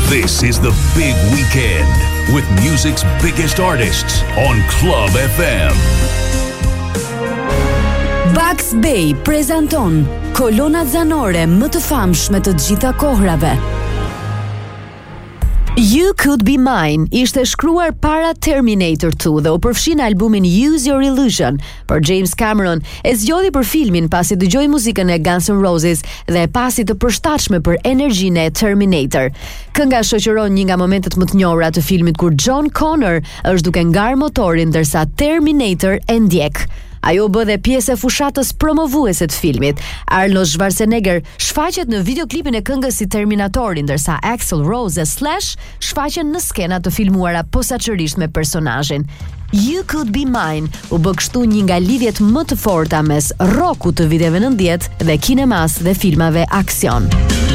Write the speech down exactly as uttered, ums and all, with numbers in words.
This is the big weekend with music's biggest artists on Club F M. Bugs Bay prezanton kolonat zanore më të famshme të gjitha kohrave. You Could Be Mine ishte shkruar para Terminator two dhe u përfshi në albumin Use Your Illusion, por James Cameron e zgjodhi për filmin pasi dëgjoi muzikën e Guns N' Roses dhe e pasi të përshtatshme për energjinë e Terminator. Kënga shoqëron një nga momentet më të njohura të filmit kur John Connor është duke ngar motorin ndërsa Terminator e ndjek. Ajo bë dhe pjesë e fushatës promovuese të filmit. Arnold Schwarzenegger shfaqet në videoklipin e këngës si Terminatori, ndërsa Axl Rose e Slash shfaqen në skena të filmuara posaçërisht me personazhin. You Could Be Mine u bë kështu një nga lidhjet më të forta mes rockut të viteve nëntëdhjetë dhe kinemas dhe filmave aksion.